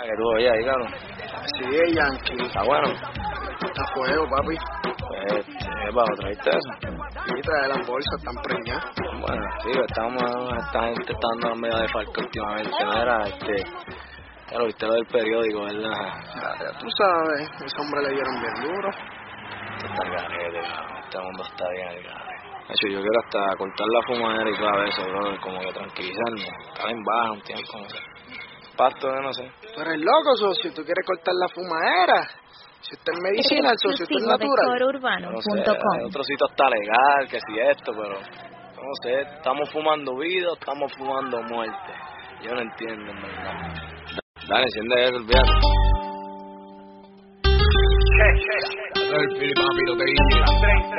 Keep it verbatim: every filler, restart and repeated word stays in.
que tú oye ahí, cabrón. Sí, Yankee. Está bueno. Está fuego, papi. Pues, eh, bajo, ¿traíste eso? Sí, trae las bolsas, están preñadas. Bueno, sí, estamos, esta gente está dando medio de falco últimamente, ¿verdad? Este, ya lo viste lo del periódico, ¿verdad? Ya, ya tú sabes, ese hombre le dieron bien duro. Esto está al garete, cabrón. Este mundo está bien al garete. De hecho, yo quiero hasta cortar la fumadera y todo eso, bro, como que tranquilizarme. Estar en baja un tiempo, no sé. Pasto, yo no sé. Tú eres loco, socio, tú quieres cortar la fumadera. Si usted es medicinal, socio, usted es natural. No sé, hay otro sitio está legal, que si esto, pero no sé, estamos fumando vida o estamos fumando muerte. Yo no entiendo, en verdad. Dale, enciende eso, olvídate. El papi, lo que dice.